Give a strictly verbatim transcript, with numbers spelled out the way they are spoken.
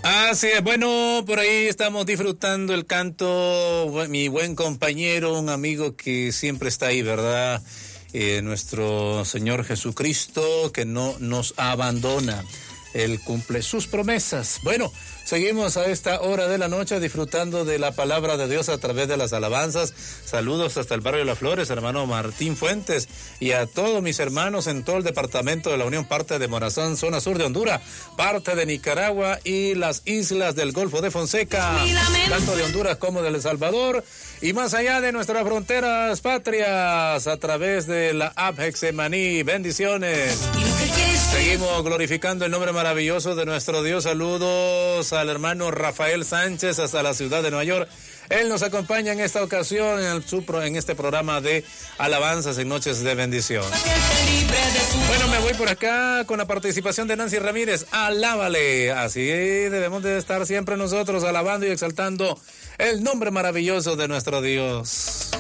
Así es, bueno, por ahí estamos disfrutando el canto, mi buen compañero, un amigo que siempre está ahí, ¿verdad? Eh, nuestro Señor Jesucristo, que no nos abandona. Él cumple sus promesas. Bueno, seguimos a esta hora de la noche disfrutando de la palabra de Dios a través de las alabanzas. Saludos hasta el barrio de Las Flores, hermano Martín Fuentes, y a todos mis hermanos en todo el departamento de la Unión, parte de Morazán, zona sur de Honduras, parte de Nicaragua y las islas del Golfo de Fonseca, tanto de Honduras como de El Salvador, y más allá de nuestras fronteras patrias, a través de la app Hexemaní. Bendiciones. Seguimos glorificando el nombre maravilloso de nuestro Dios. Saludos al hermano Rafael Sánchez hasta la ciudad de Nueva York. Él nos acompaña en esta ocasión en, el, en este programa de alabanzas en Noches de Bendición. Bueno, me voy por acá con la participación de Nancy Ramírez. Alábale. Así debemos de estar siempre nosotros alabando y exaltando el nombre maravilloso de nuestro Dios.